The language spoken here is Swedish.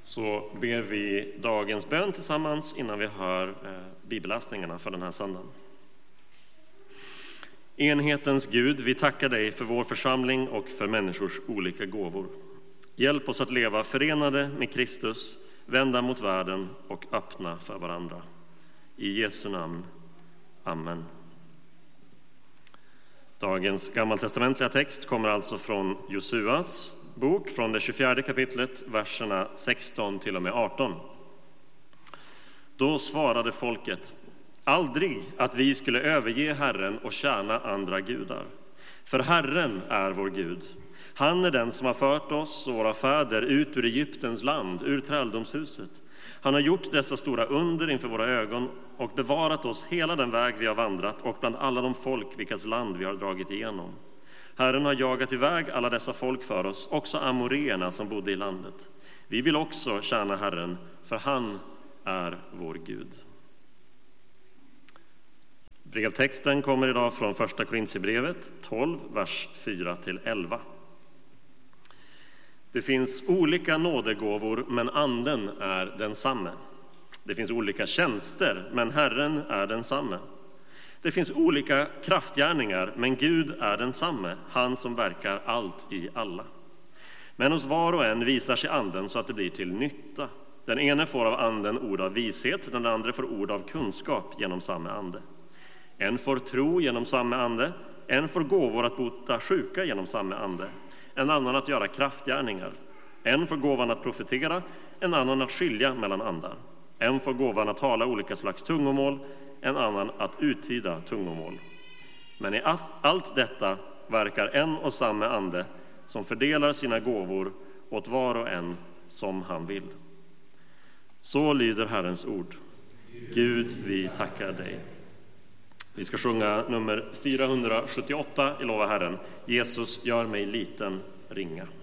så ber vi dagens bön tillsammans innan vi hör bibelläsningarna för den här söndagen. Enhetens Gud, vi tackar dig för vår församling och för människors olika gåvor. Hjälp oss att leva förenade med Kristus, vända mot världen och öppna för varandra. I Jesu namn. Amen. Dagens gammaltestamentliga text kommer alltså från Josuas bok, från det 24 kapitlet, verserna 16 till och med 18. Då svarade folket: aldrig att vi skulle överge Herren och tjäna andra gudar. För Herren är vår Gud. Han är den som har fört oss och våra fäder ut ur Egyptens land, ur träldomshuset. Han har gjort dessa stora under inför våra ögon och bevarat oss hela den väg vi har vandrat och bland alla de folk vilkas land vi har dragit igenom. Herren har jagat iväg alla dessa folk för oss, också amoreerna som bodde i landet. Vi vill också tjäna Herren, för han är vår Gud. Brevtexten kommer idag från första Korinthierbrevet 12, vers 4-11. Det finns olika nådegåvor, men anden är densamme. Det finns olika tjänster, men Herren är densamme. Det finns olika kraftgärningar, men Gud är densamme, han som verkar allt i alla. Men hos var och en visar sig anden så att det blir till nytta. Den ene får av anden ord av vishet, den andra får ord av kunskap genom samma ande. En får tro genom samma ande, en får gåvor att bota sjuka genom samma ande, en annan att göra kraftgärningar. En får gåvan att profetera, en annan att skilja mellan andar. En får gåvan att tala olika slags tungomål, en annan att uttyda tungomål. Men i allt detta verkar en och samma ande som fördelar sina gåvor åt var och en som han vill. Så lyder Herrens ord. Gud, vi tackar dig. Vi ska sjunga nummer 478 i Lova Herren. Jesus, gör mig liten, ringa.